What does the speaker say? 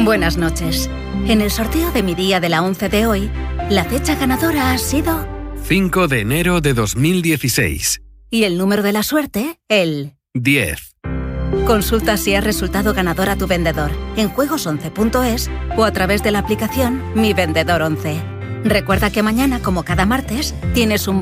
Buenas noches. En el sorteo de mi día de la 11 de hoy, la fecha ganadora ha sido 5 de enero de 2016. Y el número de la suerte, el 10. Consulta si has resultado ganador a tu vendedor en juegos11.es o a través de la aplicación Mi Vendedor 11. Recuerda que mañana, como cada martes, tienes un